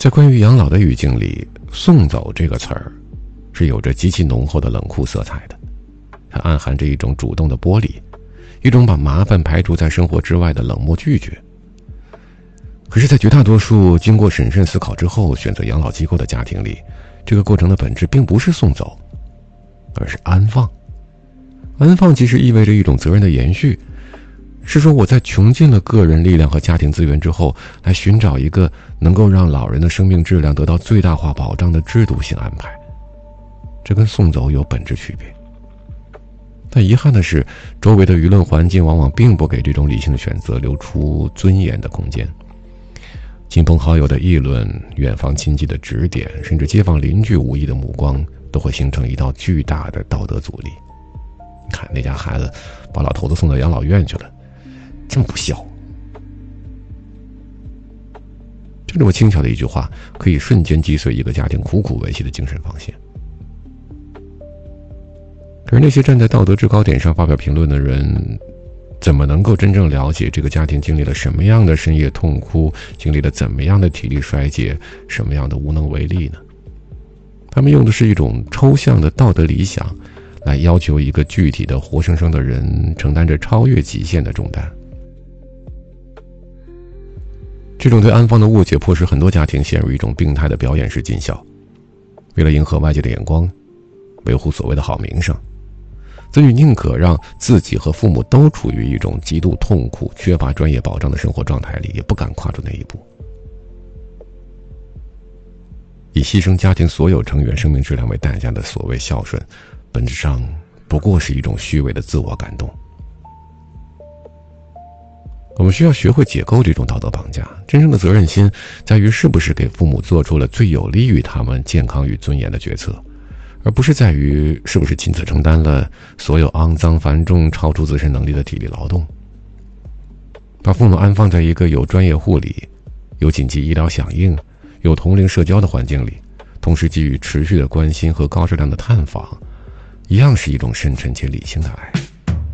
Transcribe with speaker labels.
Speaker 1: 在关于养老的语境里，送走这个词儿是有着极其浓厚的冷酷色彩的，它暗含着一种主动的剥离，一种把麻烦排除在生活之外的冷漠拒绝。可是在绝大多数经过审慎思考之后选择养老机构的家庭里，这个过程的本质并不是送走，而是安放。安放其实意味着一种责任的延续，是说我在穷尽了个人力量和家庭资源之后，来寻找一个能够让老人的生命质量得到最大化保障的制度性安排。这跟送走有本质区别。但遗憾的是，周围的舆论环境往往并不给这种理性的选择留出尊严的空间。亲朋好友的议论，远房亲戚的指点，甚至街坊邻居无意的目光，都会形成一道巨大的道德阻力。看那家孩子把老头子送到养老院去了，真不孝。就这么轻巧的一句话，可以瞬间击碎一个家庭苦苦维系的精神防线。可是那些站在道德制高点上发表评论的人，怎么能够真正了解这个家庭经历了什么样的深夜痛哭，经历了怎么样的体力衰竭，什么样的无能为力呢？他们用的是一种抽象的道德理想，来要求一个具体的活生生的人承担着超越极限的重担。这种对安放的误解，迫使很多家庭陷入一种病态的表演式尽孝，为了迎合外界的眼光，维护所谓的好名声，子女宁可让自己和父母都处于一种极度痛苦、缺乏专业保障的生活状态里，也不敢跨出那一步。以牺牲家庭所有成员生命质量为代价的所谓孝顺，本质上不过是一种虚伪的自我感动。我们需要学会解构这种道德绑架，真正的责任心在于是不是给父母做出了最有利于他们健康与尊严的决策，而不是在于是不是亲自承担了所有肮脏繁重超出自身能力的体力劳动。把父母安放在一个有专业护理、有紧急医疗响应、有同龄社交的环境里，同时给予持续的关心和高质量的探访，一样是一种深沉且理性的爱。